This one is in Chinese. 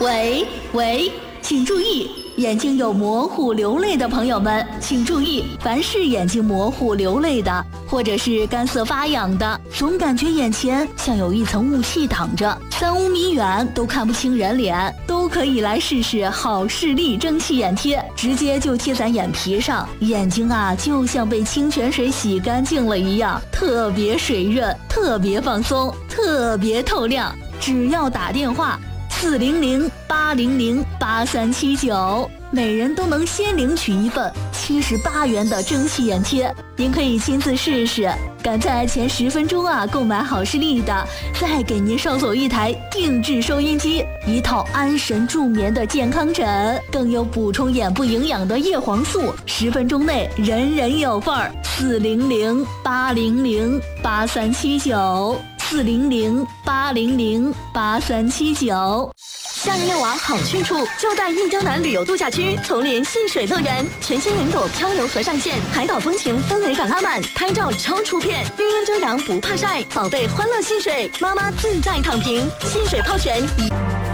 喂，请注意，眼睛有模糊流泪的朋友们，请注意，凡是眼睛模糊流泪的，或者是干涩发痒的，总感觉眼前像有一层雾气挡着，3-5米远都看不清人脸，都可以来试试好视力蒸汽眼贴，直接就贴在眼皮上，眼睛啊就像被清泉水洗干净了一样，特别水润，特别放松，特别透亮。只要打电话400-800-8379，每人都能先领取一份78元的蒸汽眼贴，您可以亲自试试。赶在前10分钟啊购买好视力的，再给您捎走一台定制收音机，一套安神助眠的健康枕，更有补充眼部营养的叶黄素，10分钟内人人有份儿。400-800-8379，400-800-8379。 夏日遛娃好去处，就在印江南旅游度假区丛林戏水乐园，全新云朵漂流河上线，海岛风情氛围感拉满，拍照超出片，绿荫遮阳不怕晒，宝贝欢乐戏水，妈妈自在躺平，戏水泡泉。